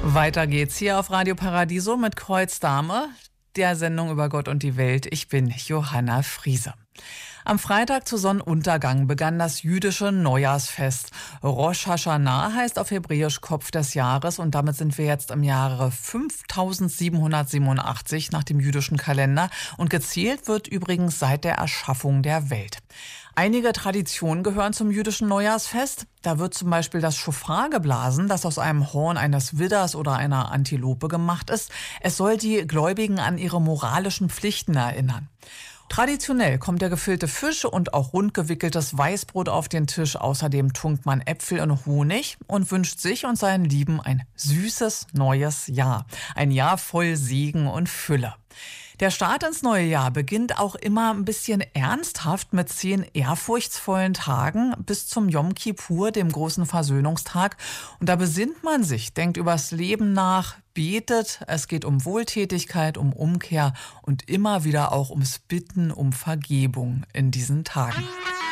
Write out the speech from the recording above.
Weiter geht's hier auf Radio Paradiso mit Kreuzdame, der Sendung über Gott und die Welt. Ich bin Johanna Friese. Am Freitag zu Sonnenuntergang begann das jüdische Neujahrsfest. Rosh Hashanah heißt auf Hebräisch Kopf des Jahres und damit sind wir jetzt im Jahre 5787 nach dem jüdischen Kalender und gezählt wird übrigens seit der Erschaffung der Welt. Einige Traditionen gehören zum jüdischen Neujahrsfest. Da wird zum Beispiel das Schofar geblasen, das aus einem Horn eines Widders oder einer Antilope gemacht ist. Es soll die Gläubigen an ihre moralischen Pflichten erinnern. Traditionell kommt der gefüllte Fisch und auch rund gewickeltes Weißbrot auf den Tisch. Außerdem tunkt man Äpfel in Honig und wünscht sich und seinen Lieben ein süßes neues Jahr. Ein Jahr voll Segen und Fülle. Der Start ins neue Jahr beginnt auch immer ein bisschen ernsthaft mit 10 ehrfurchtsvollen Tagen bis zum Jom Kippur, dem großen Versöhnungstag. Und da besinnt man sich, denkt übers Leben nach, betet. Es geht um Wohltätigkeit, um Umkehr und immer wieder auch ums Bitten um Vergebung in diesen Tagen.